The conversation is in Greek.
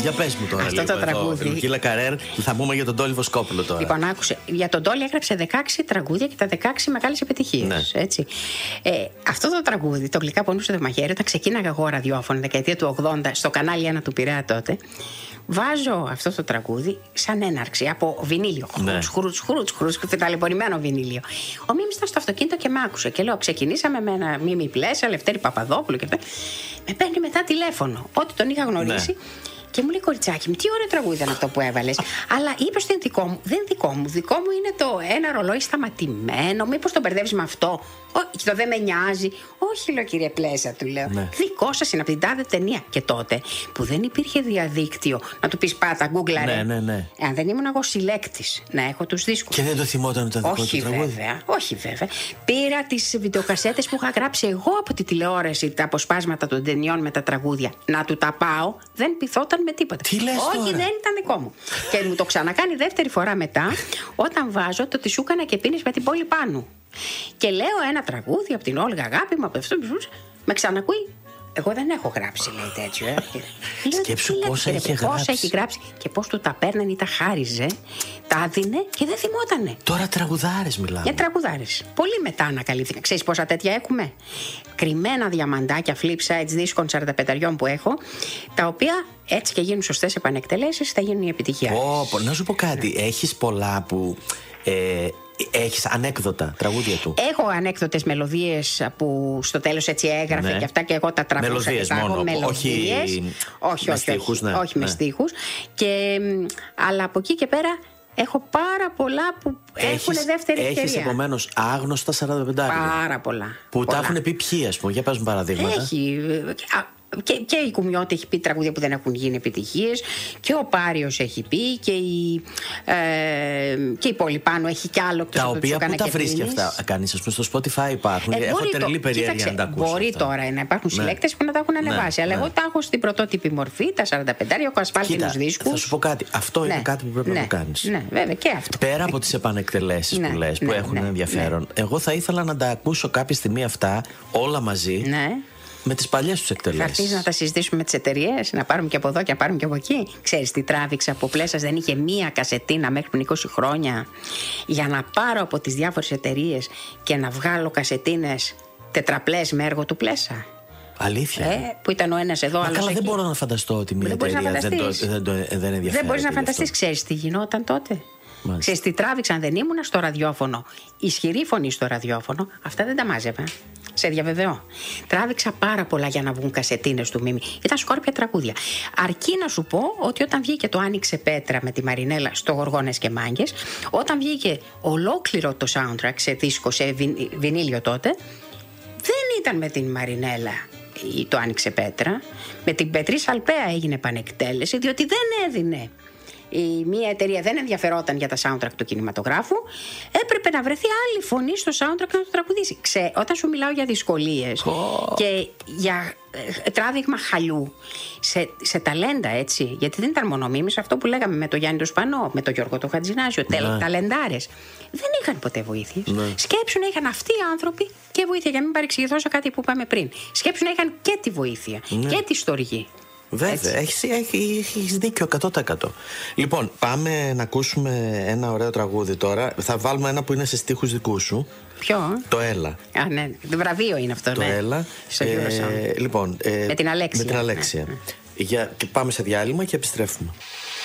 Για πες μου τώρα αυτό λίγο το τραγούδι. Λουκίλα Καρέρ, θα πούμε για τον Τόλι Βοσκόπουλο τώρα. Λοιπόν, άκουσε. Για τον Τόλι έγραψε 16 τραγούδια και τα 16 μεγάλες επιτυχίες. Ναι. Έτσι. Αυτό το τραγούδι, το Γλυκά πονούσε το μαχαίρι, όταν ξεκίναγα εγώ ραδιόφωνο, δεκαετία του 80, στο κανάλι 1 του Πειραιά τότε, βάζω αυτό το τραγούδι σαν έναρξη από βινίλιο. Χρούτς, ταλαιπωρημένο βινίλιο. Ο Μίμης ήταν στο αυτοκίνητο και με άκουσε. Και λέω: ξεκινήσαμε με ένα Μίμη Πλέσσα, Λευτέρη Παπαδόπουλο και αυτά. Με παίρνει μετά τηλέφωνο, ότι τον είχα γνωρίσει. Ναι. Και μου λέει: κοριτσάκι μου, τι ωραίο τραγούδι ήταν αυτό που έβαλες. Αλλά είπε ότι είναι δικό μου. Δεν είναι δικό μου. Δικό μου είναι το ένα ρολόι σταματημένο. Μήπως το μπερδεύεις με αυτό. Και το δεν με νοιάζει. Όχι, λέω, κύριε Πλέσσα, του λέω. Ναι. Δικό σας είναι από την τάδε ταινία. Και τότε που δεν υπήρχε διαδίκτυο να του πεις πάτα, γκούγκλαρε. Ναι. Αν δεν ήμουν εγώ συλλέκτης να έχω τους δίσκους. Και δεν το θυμόταν το δικό του τραγούδι. Όχι βέβαια. Πήρα τις βιντεοκασέτες που είχα γράψει εγώ από τη τηλεόραση, τα αποσπάσματα των ταινιών με τα τραγούδια. Να του τα πάω, δεν πειθόταν με τίποτα. Τι λες όχι, τώρα? δεν ήταν δικό μου. Και μου το ξανακάνει δεύτερη φορά μετά, όταν βάζω το «Τι σου έκανα και πίνεις με την πόλη πάνω». Και λέω ένα τραγούδι από την Όλγα, αγάπη μου, από αυτό που με ξανακούει. Εγώ δεν έχω γράψει, λέει τέτοιο. Σκέψου πόσα έχει γράψει και πώς του τα παίρνανε ή τα χάριζε, τα δίνε και δεν θυμότανε. Τώρα τραγουδάρες μιλάμε. Για τραγουδάρες. Πολύ μετά ανακαλύφθηκα. Ξέρεις πόσα τέτοια έχουμε? Κρυμμένα διαμαντάκια, flip sides δίσκων 45 που έχω, τα οποία έτσι και γίνουν σωστές επανεκτελέσεις, θα γίνουν η επιτυχία. Να σου πω κάτι. Έχεις πολλά που. Έχεις ανέκδοτα τραγούδια του? Έχω ανέκδοτες μελωδίες που στο τέλος έτσι έγραφε, ναι. Και αυτά και εγώ τα τραγούδια. Μελωδίες μόνο, όχι με στίχους. Αλλά από εκεί και πέρα έχω πάρα πολλά που έχουν δεύτερη ευκαιρία. Έχεις επομένως άγνωστα 45. Πάρα πολλά. Που τα έχουν πει ποιοι, ας πούμε? Για πες μου παραδείγματα. Έχει. Και η Κουμιώτη έχει πει τραγούδια που δεν έχουν γίνει επιτυχίες, και ο Πάριος έχει πει, και η Πολυπάνου έχει κι άλλο. Τα οποία που τα βρίσκει αυτά? Κάνεις, ας πούμε, στο Spotify υπάρχουν? Έχω τρελή περιέργεια να τα ακούσω. Μπορεί αυτά. Τώρα να υπάρχουν συλλέκτες που να τα έχουν ανεβάσει, αλλά εγώ τα έχω στην πρωτότυπη μορφή, τα 45, έχω ασφάλτινους δίσκους. Θα σου πω κάτι. Αυτό είναι κάτι που πρέπει να το κάνεις. Ναι, βέβαια, και αυτό. Πέρα από τις επανεκτελέσεις που λες, που έχουν ενδιαφέρον, εγώ θα ήθελα να τα ακούσω κάποια στιγμή αυτά όλα μαζί. Με τις παλιές τους εκτελέσεις. Θα έρθεις να τα συζητήσουμε με τις εταιρείες, να πάρουμε και από εδώ και να πάρουμε και από εκεί. Ξέρεις τι τράβηξα από Πλέσσας? Δεν είχε μία κασετίνα μέχρι πριν 20 χρόνια για να πάρω από τις διάφορες εταιρείες και να βγάλω κασετίνες τετραπλές με έργο του Πλέσσα. Αλήθεια? Που ήταν ο ένας εδώ, άλλος εκεί. Δεν μπορώ να φανταστώ ότι μια εταιρεία δεν ενδιαφέρει. Δεν μπορείς να φανταστείς. Ξέρεις τι γινόταν τότε? Ξέρεις τι τράβηξαν? Δεν ήμουνα στο ραδιόφωνο. Ισχυρή φωνή στο ραδιόφωνο. Αυτά δεν τα μάζευα. Σε διαβεβαιώ. Τράβηξα πάρα πολλά για να βγουν κασετίνες του Μίμη. Ήταν σκόρπια τραγούδια. Αρκεί να σου πω ότι όταν βγήκε το Άνοιξε Πέτρα με τη Μαρινέλα στο Γοργόνες και Μάγκες, όταν βγήκε ολόκληρο το soundtrack σε δίσκο, σε βινίλιο τότε, δεν ήταν με την Μαρινέλα το Άνοιξε Πέτρα. Με την Πετρή Σαλπαία έγινε επανεκτέλεση, διότι δεν έδινε. Η μία εταιρεία δεν ενδιαφερόταν για τα soundtrack του κινηματογράφου. Έπρεπε να βρεθεί άλλη φωνή στο soundtrack να το τραγουδήσει. Όταν σου μιλάω για δυσκολίες και για τράβηγμα χαλιού σε ταλέντα, έτσι, γιατί δεν ήταν μόνο Μίμης, αυτό που λέγαμε με τον Γιάννη τον Σπανό, με τον Γιώργο τον Χατζηνάσιο, ταλεντάρες, δεν είχαν ποτέ βοήθειες. Σκέψου να είχαν αυτοί οι άνθρωποι και βοήθεια, για να μην παρεξηγηθώ σε κάτι που είπαμε πριν. Σκέψου να είχαν και τη βοήθεια και τη στοργή. Βέβαια, έχεις δίκιο 100%. Λοιπόν, πάμε να ακούσουμε ένα ωραίο τραγούδι τώρα. Θα βάλουμε ένα που είναι σε στίχους δικούς σου. Ποιο? Το Έλα. Ναι, το βραβείο είναι αυτό. Το Έλα. Λοιπόν, με την Αλέξια. Και πάμε σε διάλειμμα και επιστρέφουμε.